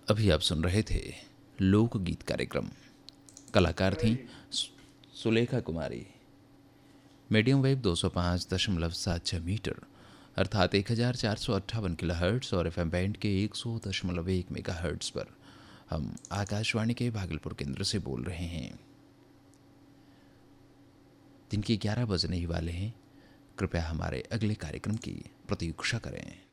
अभी आप सुन रहे थे लोकगीत कार्यक्रम। कलाकार थीं सुलेखा कुमारी। मीडियम वेव 205.76 मीटर अर्थात 1458 किलोहर्ट्ज़ और एफएम बैंड के 100.1 मेगाहर्ट्ज़ पर हम आकाशवाणी के भागलपुर केंद्र से बोल रहे हैं। दिन के 11 बजने ही वाले हैं। कृपया हमारे अगले कार्यक्रम की प्रतीक्षा करें।